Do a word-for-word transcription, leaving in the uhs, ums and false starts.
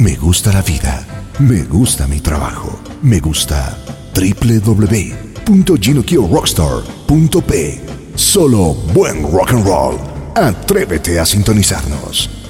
Me gusta la vida. Me gusta mi trabajo. Me gusta w w w punto gino kio rockstar punto p. Solo buen rock and roll. Atrévete a sintonizarnos.